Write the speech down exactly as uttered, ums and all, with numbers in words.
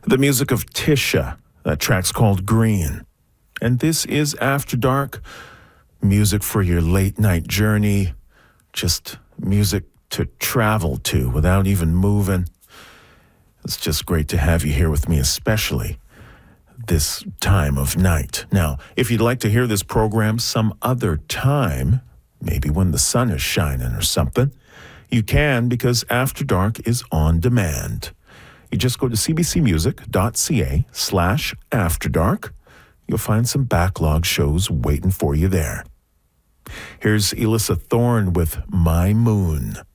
The music of Tisha. That track's called Green. And this is After Dark. Music for your late night journey. Just music to travel to without even moving. It's just great to have you here with me, especially this time of night. Now, if you'd like to hear this program some other time, maybe when the sun is shining or something, you can, because After Dark is on demand. You just go to cbcmusic.ca slash After Dark. You'll find some backlog shows waiting for you there. Here's Elissa Thorne with My Moon.